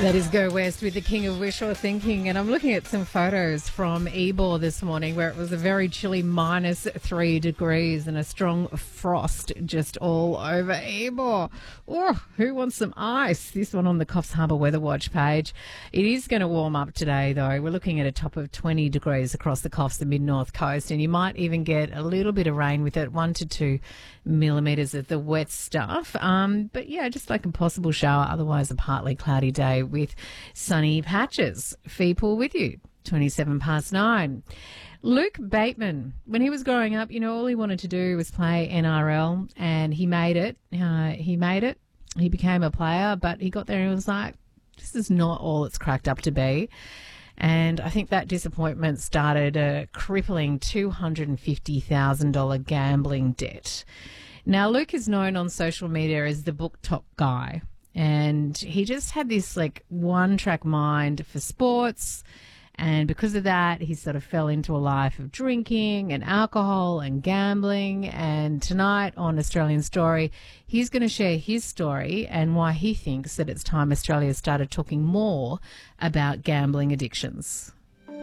That is Go West with the King of Wishful Thinking. And I'm looking at some photos from Ebor this morning where it was a very chilly -3 degrees and a strong frost just all over Ebor. Oh, who wants some ice? This one on the Coffs Harbour Weather Watch page. It is going to warm up today, though. We're looking at a top of 20 degrees across the Coffs, the mid-north coast, and you might even get a little bit of rain with it, 1 to 2 millimetres of the wet stuff. But yeah, just like a possible shower, otherwise a partly cloudy day with sunny patches. Fee Pool with you, 9:27. Luke Bateman, when he was growing up, all he wanted to do was play NRL, and he made it. He became a player, but he got there and he was like, this is not all it's cracked up to be. And I think that disappointment started a crippling $250,000 gambling debt. Now, Luke is known on social media as the book talk guy, and he just had this one-track mind for sports, and because of that, he sort of fell into a life of drinking and alcohol and gambling. And tonight on Australian Story, he's going to share his story and why he thinks that it's time Australia started talking more about gambling addictions.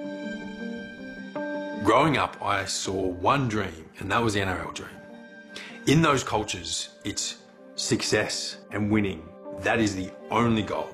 Growing up, I saw one dream, and that was the NRL dream. In those cultures, it's success and winning. That is the only goal.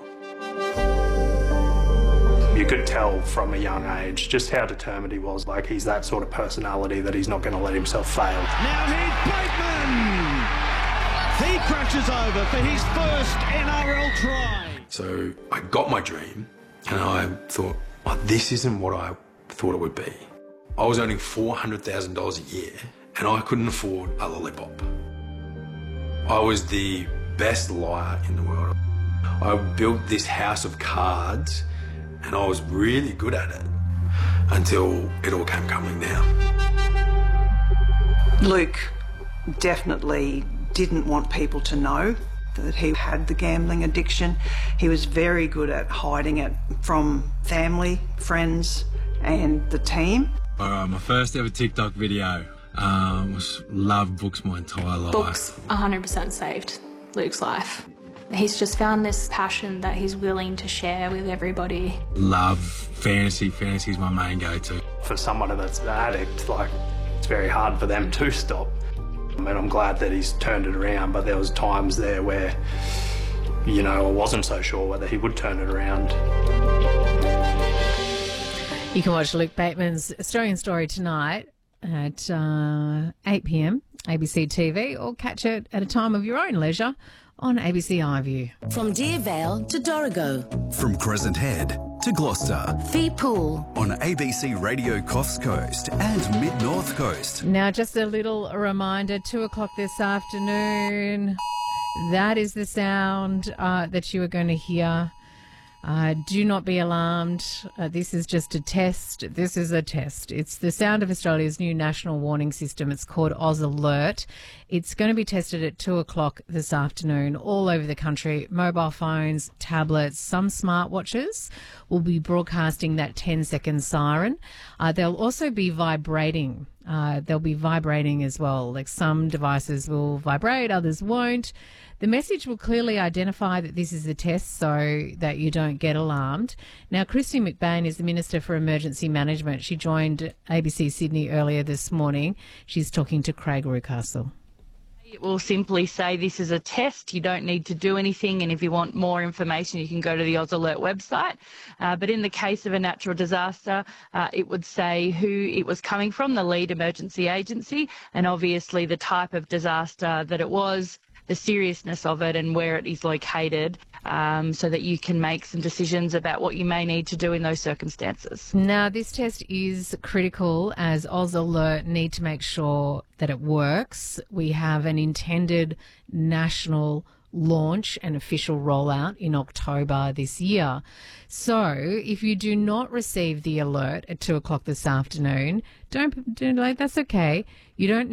You could tell from a young age just how determined he was. He's that sort of personality that he's not going to let himself fail. Now here's Bateman! He crashes over for his first NRL try. So I got my dream, and I thought, this isn't what I thought it would be. I was earning $400,000 a year, and I couldn't afford a lollipop. I was the best liar in the world. I built this house of cards, and I was really good at it until it all came crumbling down. Luke definitely didn't want people to know that he had the gambling addiction. He was very good at hiding it from family, friends, and the team. My first ever TikTok video was love books my entire life. Books 100% saved Luke's life. He's just found this passion that he's willing to share with everybody. Love fantasy. Fantasy is my main go-to. For someone that's an addict, it's very hard for them to stop. I'm glad that he's turned it around, but there was times there where, I wasn't so sure whether he would turn it around. You can watch Luke Bateman's Australian Story tonight at 8 p.m, ABC TV, or catch it at a time of your own leisure on ABC iView. From Deervale to Dorrigo. From Crescent Head to Gloucester. Fee Pool. On ABC Radio Coffs Coast and Mid-North Coast. Now, just a little reminder, 2 o'clock this afternoon, that is the sound that you are going to hear. Do not be alarmed. This is just a test. This is a test. It's the sound of Australia's new national warning system. It's called Oz Alert. It's going to be tested at 2 o'clock this afternoon all over the country. Mobile phones, tablets, some smartwatches will be broadcasting that 10-second siren. They'll also be vibrating. They'll be vibrating as well. Some devices will vibrate, others won't. The message will clearly identify that this is a test so that you don't get alarmed. Now, Christy McBain is the Minister for Emergency Management. She joined ABC Sydney earlier this morning. She's talking to Craig Rucastle. It will simply say this is a test. You don't need to do anything, and if you want more information, you can go to the Oz Alert website. But in the case of a natural disaster, it would say who it was coming from, the lead emergency agency, and obviously the type of disaster that it was, the seriousness of it and where it is located, so that you can make some decisions about what you may need to do in those circumstances. Now, this test is critical as Oz Alert need to make sure that it works. We have an intended national launch and official rollout in October this year. So if you do not receive the alert at 2 o'clock this afternoon, that's okay. You don't